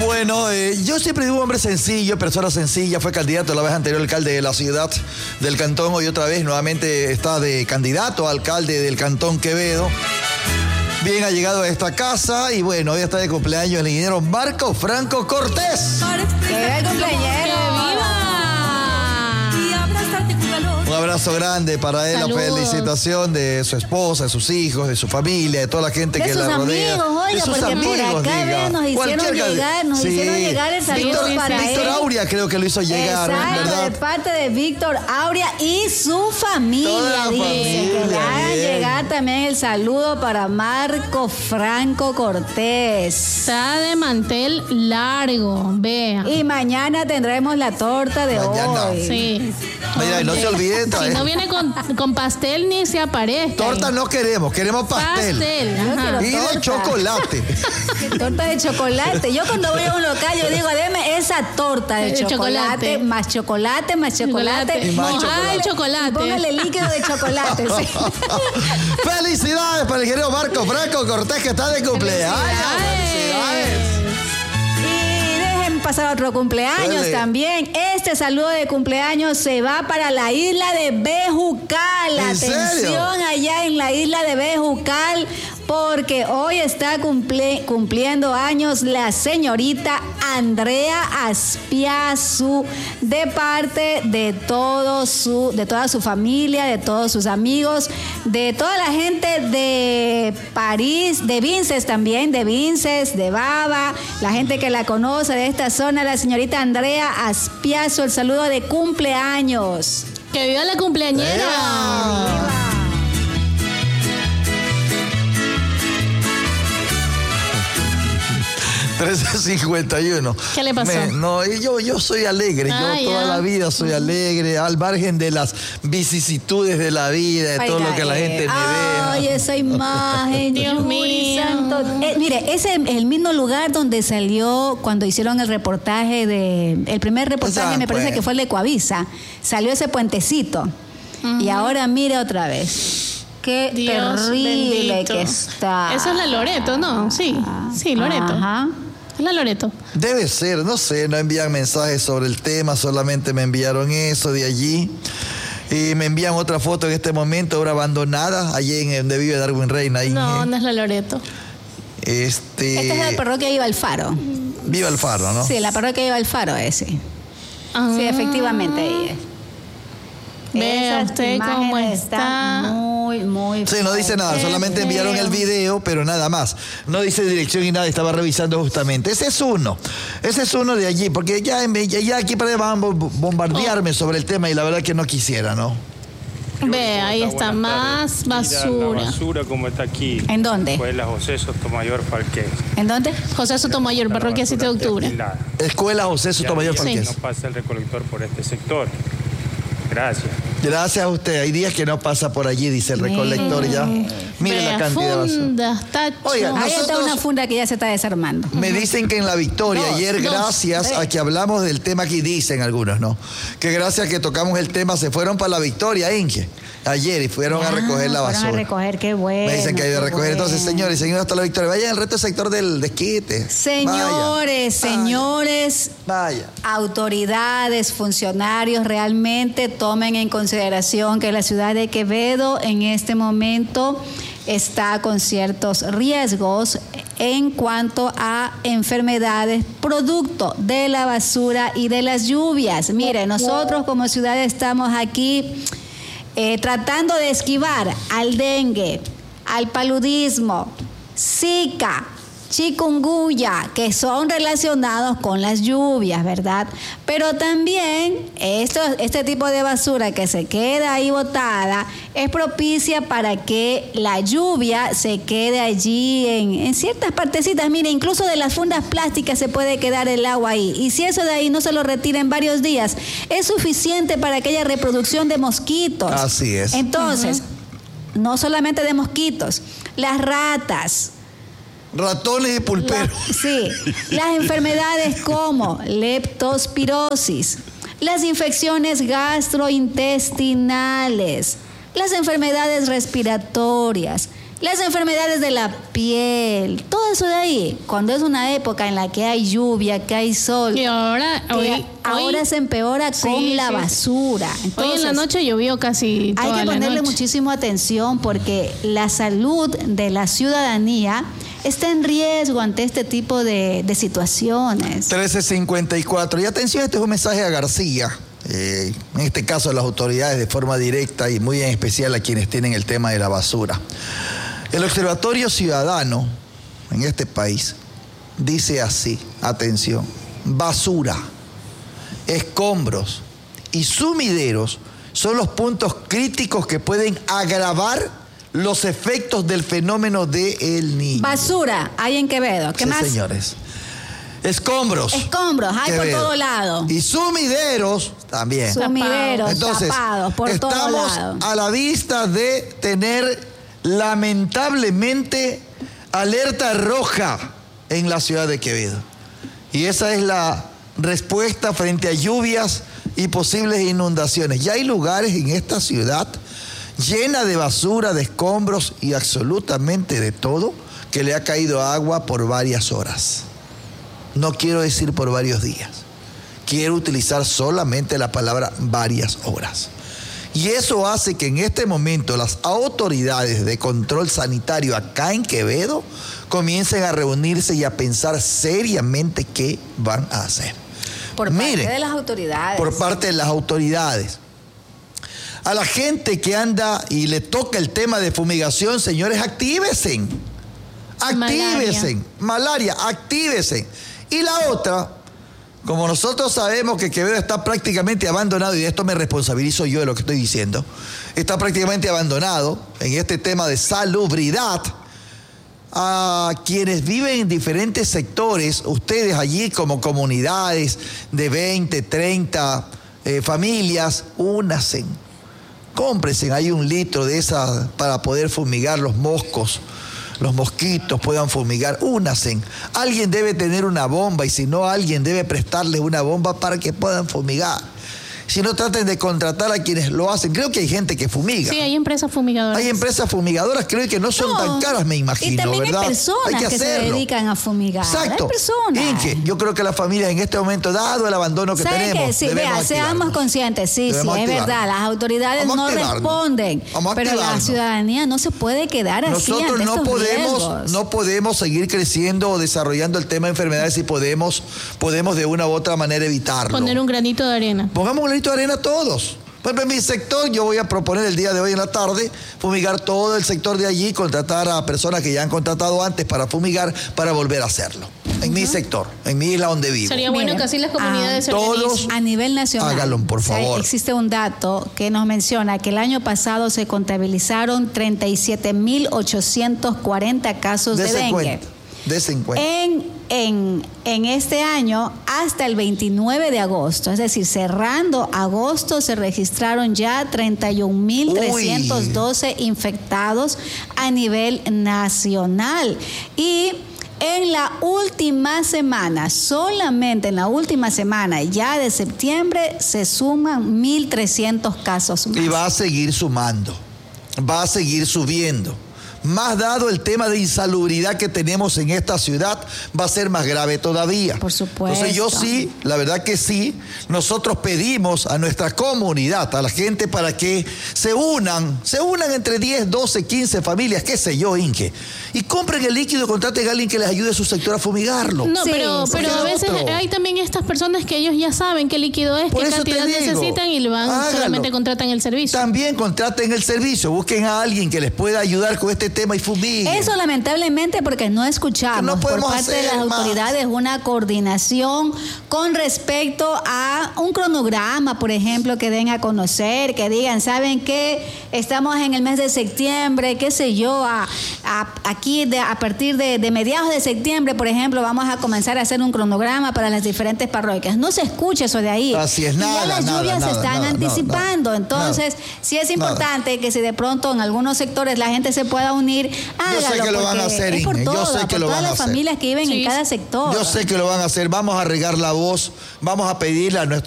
bueno, yo siempre digo hombre sencillo, persona sencilla, fue candidato la vez anterior alcalde de la ciudad del Cantón, hoy otra vez nuevamente está de candidato a alcalde del Cantón Quevedo. Bien, ha llegado a esta casa y bueno, hoy está de cumpleaños el ingeniero Marco Franco Cortés. ¡Qué cumpleañero! ¡Viva! Un abrazo grande para él. Saludos. La felicitación de su esposa, de sus hijos, de su familia, de toda la gente que la rodea. Amigos, oiga, de sus porque amigos, por acá diga. nos hicieron llegar el saludo para Víctor él. Auria creo que lo hizo llegar, Exacto, ¿verdad? de parte de Víctor Auria y su familia, Toda la dice, familia, que le hagan bien. llegar también el saludo para Marco Franco Cortés. Está de mantel largo, vea. Y mañana tendremos la torta de Mañana. hoy. Sí. Mira, y no se olviden. Si no viene con pastel ni se aparezca. Torta no queremos pastel. Ajá. Y de Torta. chocolate. Torta de chocolate. Yo cuando voy a un local, yo digo, deme esa torta de De chocolate, chocolate. más chocolate, más chocolate. Y más Mojada de chocolate. Póngale líquido de chocolate. Sí. Felicidades para el ingeniero Marco Franco Cortés que está de cumpleaños. Felicidades. Y dejen pasar otro cumpleaños Dale. también. Este saludo de cumpleaños se va para la isla de Bejucal. ¿En Atención serio? allá en la isla de Bejucal, porque hoy está cumpliendo años la señorita Andrea Aspiazu, de parte de toda su familia, de todos sus amigos, de toda la gente de París, de Vinces también, de Vinces, de Baba, la gente que la conoce de esta zona, la señorita Andrea Aspiazu, el saludo de cumpleaños. Que viva la cumpleañera. ¡Viva! 13:51. ¿Qué le pasó? Yo soy alegre. Ah, yo toda ya. la vida soy alegre, al margen de las vicisitudes de la vida, de todo lo que la gente me deja. Ay, esa imagen, Dios Yuri mío. santo. Mire, ese es el mismo lugar donde salió cuando hicieron el reportaje el primer reportaje, me parece que fue el de Coavisa. Salió ese puentecito. Y ahora mire otra vez. Qué Dios terrible bendito. que está. Eso es la Loreto, ¿no? Sí, Loreto. Ajá. Es la Loreto. Debe ser, no sé, no envían mensajes sobre el tema, solamente me enviaron eso de allí. Y me envían otra foto en este momento, ahora abandonada, allí en donde vive Darwin Reina. Ahí, No es la Loreto. Esta es la parroquia Iba al Faro. Viva el Faro, ¿no? Sí, la parroquia Iba al Faro ese. Sí, efectivamente ahí es. Vea Esas usted cómo imágenes está. están muy Sí, no dice nada, Qué solamente enviaron feo. el video, pero nada más. No dice dirección y nada, estaba revisando justamente. Ese es uno de allí, porque ya aquí para van a bombardearme sobre el tema y la verdad que no quisiera, ¿no? Ve, ahí está más basura. La basura como está aquí. ¿En dónde? Fue la José Sotomayor Falqués. ¿En dónde? José Sotomayor, parroquia 7 de octubre. Alquilada. Escuela José Sotomayor Ya días Falqués. que no pasa el recolector por este sector. Gracias. Gracias a usted. Hay días que no pasa por allí, dice el recolector ya. Mire la Vea, cantidad de basura. fundas, tachos. Oiga, Ahí está nosotros- una funda que ya se está desarmando. Me dicen que en la victoria, ayer, dos, gracias a que hablamos del tema que dicen algunos, ¿no? Que gracias a que tocamos el tema, se fueron para la victoria, Inge. Ayer y fueron a recoger la basura. Fueron a recoger, qué bueno. Me dicen que hay de qué recoger. bueno. Entonces, señores y señoras, hasta la victoria. Vayan al resto del sector del desquite. Señores, Vaya. autoridades, funcionarios, realmente tomen en consideración que la ciudad de Quevedo en este momento está con ciertos riesgos en cuanto a enfermedades producto de la basura y de las lluvias. Mire, nosotros como ciudad estamos aquí tratando de esquivar al dengue, al paludismo, Zika, chikungunya, que son relacionados con las lluvias, ¿verdad? Pero también este tipo de basura que se queda ahí botada es propicia para que la lluvia se quede allí en ciertas partecitas. Mire, incluso de las fundas plásticas se puede quedar el agua ahí. Y si eso de ahí no se lo retira en varios días, es suficiente para aquella reproducción de mosquitos. Así es. Entonces, no solamente de mosquitos, las ratas. Ratones y pulperos. Sí, las enfermedades como leptospirosis, las infecciones gastrointestinales, las enfermedades respiratorias, Las enfermedades de la piel, todo eso de ahí, cuando es una época en la que hay lluvia, que hay sol, Y ahora, ahora se empeora con la basura. Entonces, hoy en la noche llovió casi toda la noche. hay que ponerle muchísima atención porque la salud de la ciudadanía está en riesgo ante este tipo de situaciones. 13:54. Y atención, este es un mensaje a García. En este caso a las autoridades de forma directa y muy en especial a quienes tienen el tema de la basura. El Observatorio Ciudadano en este país dice así, atención, basura, escombros y sumideros son los puntos críticos que pueden agravar los efectos del fenómeno de El Niño. Basura, hay en Quevedo. ¿Qué Sí, más? señores. Escombros. Escombros, hay por Quevedo. todo lado. Y sumideros también. Sumideros, Entonces, tapados por todo estamos lado. a la vista de tener lamentablemente alerta roja en la ciudad de Quevedo. Y esa es la respuesta frente a lluvias y posibles inundaciones. Ya hay lugares en esta ciudad llena de basura, de escombros y absolutamente de todo que le ha caído agua por varias horas. No quiero decir por varios días. Quiero utilizar solamente la palabra varias horas. Y eso hace que en este momento las autoridades de control sanitario acá en Quevedo comiencen a reunirse y a pensar seriamente qué van a hacer. Por parte de las autoridades. Por parte de las autoridades. A la gente que anda y le toca el tema de fumigación, señores, actívesen. Actívesen. Malaria, actívesen. Y la otra, como nosotros sabemos que Quevedo está prácticamente abandonado, y de esto me responsabilizo yo de lo que estoy diciendo, está prácticamente abandonado en este tema de salubridad, a quienes viven en diferentes sectores, ustedes allí como comunidades de 20, 30 familias, únanse, cómprense ahí 1 litro de esa para poder fumigar los moscos. Los mosquitos puedan fumigar, únanse. Alguien debe tener una bomba y si no, alguien debe prestarles una bomba para que puedan fumigar. Si no, traten de contratar a quienes lo hacen. Creo que hay gente que fumiga. Sí, hay empresas fumigadoras. Hay empresas fumigadoras, creo que no son tan caras, me imagino, y también ¿verdad? hay personas que se dedican a fumigar. Exacto. Hay personas. Inge, yo creo que las familias en este momento, dado el abandono que ¿Saben tenemos, qué? Sí, debemos vea, activarnos. seamos conscientes. Sí, Debemos sí, es activarnos. verdad. Las autoridades Vamos a no activarnos. responden. Vamos a Pero la activarnos. ciudadanía no se puede quedar así Nosotros ante estos riesgos. no podemos seguir creciendo o desarrollando el tema de enfermedades si podemos de una u otra manera evitarlo. Poner un granito de arena. Pongamos un granito de arena todos. Por ejemplo, en mi sector, yo voy a proponer el día de hoy en la tarde fumigar todo el sector de allí, contratar a personas que ya han contratado antes para fumigar, para volver a hacerlo. En mi sector, en mi isla donde vivo. Sería bueno que así las comunidades se todos organicen. A nivel nacional, háganlo, por favor. Existe un dato que nos menciona que el año pasado se contabilizaron 37.840 casos de dengue. Dese en cuenta. En este año, hasta el 29 de agosto, es decir, cerrando agosto, se registraron ya 31.312 infectados a nivel nacional. Y en la última semana, solamente en la última semana ya de septiembre, se suman 1.300 casos más. Y va a seguir sumando, va a seguir subiendo. Más dado el tema de insalubridad que tenemos en esta ciudad, va a ser más grave todavía. Por supuesto. Entonces yo sí, la verdad que sí, nosotros pedimos a nuestra comunidad, a la gente para que se unan entre 10, 12, 15 familias, qué sé yo, Inge, y compren el líquido, contraten a alguien que les ayude a su sector a fumigarlo. No, Sí, pero porque a veces otro. hay también estas personas que ellos ya saben qué líquido es, Por qué eso te cantidad digo, necesitan y le van, hágalo. solamente contratan el servicio. También contraten el servicio, busquen a alguien que les pueda ayudar con este tema y fumiguen. Eso lamentablemente porque no escuchamos No por podemos parte de las hacer más. autoridades una coordinación con respecto a un cronograma, por ejemplo, que den a conocer, que digan, ¿saben qué? Estamos en el mes de septiembre, qué sé yo, aquí a partir de mediados de septiembre, por ejemplo, vamos a comenzar a hacer un cronograma para las diferentes parroquias. No se escucha eso de ahí. Así es, Y nada, ya las nada, lluvias nada, se están nada, anticipando. nada, Entonces, sí es importante que si de pronto en algunos sectores la gente se pueda unir, Yo sé que lo van a porque hacer, es por Inge, yo todas, sé que por lo todas van a las hacer. familias que viven Sí, en cada sí. sector. Yo sé que lo van a hacer, vamos a regar la voz, vamos a pedirle a nuestros